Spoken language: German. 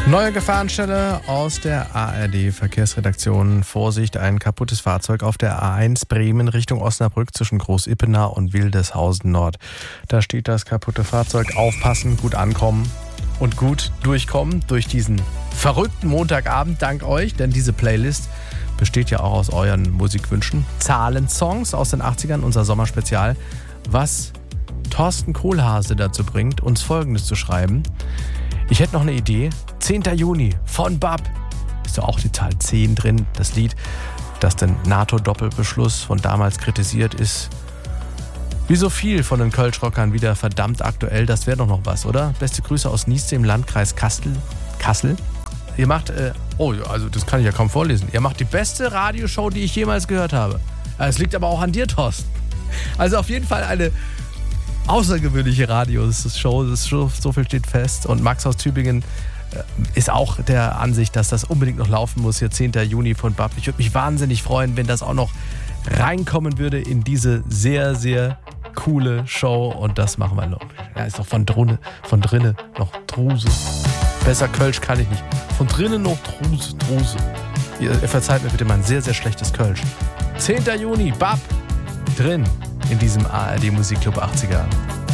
Neue Gefahrenstelle aus der ARD-Verkehrsredaktion. Vorsicht, ein kaputtes Fahrzeug auf der A1 Bremen Richtung Osnabrück zwischen Groß-Ippenau und Wildeshausen Nord. Da steht das kaputte Fahrzeug. Aufpassen, gut ankommen und gut durchkommen durch diesen verrückten Montagabend dank euch, denn diese Playlist besteht ja auch aus euren Musikwünschen. Zahlensongs aus den 80ern, unser Sommerspezial. Was Thorsten Kohlhase dazu bringt, uns Folgendes zu schreiben. Ich hätte noch eine Idee. 10. Juni von BAP. Ist ja auch die Zahl 10 drin. Das Lied, das den NATO-Doppelbeschluss von damals kritisiert, ist wie so viel von den Kölsch-Rockern wieder verdammt aktuell. Das wäre doch noch was, oder? Beste Grüße aus Nieste im Landkreis Kassel. Ihr macht, also das kann ich ja kaum vorlesen. Ihr macht die beste Radioshow, die ich jemals gehört habe. Es liegt aber auch an dir, Thorsten. Also auf jeden Fall eine außergewöhnliche Radioshow, so viel steht fest. Und Max aus Tübingen ist auch der Ansicht, dass das unbedingt noch laufen muss, hier 10. Juni von BAP. Ich würde mich wahnsinnig freuen, wenn das auch noch reinkommen würde in diese sehr, sehr coole Show. Und das machen wir noch. Ja, ist doch von drinnen noch Druse. Besser Kölsch kann ich nicht. Von drinnen noch Druse. Ihr verzeiht mir bitte mein sehr, sehr schlechtes Kölsch. 10. Juni, BAP, drin in diesem ARD Musikclub 80er.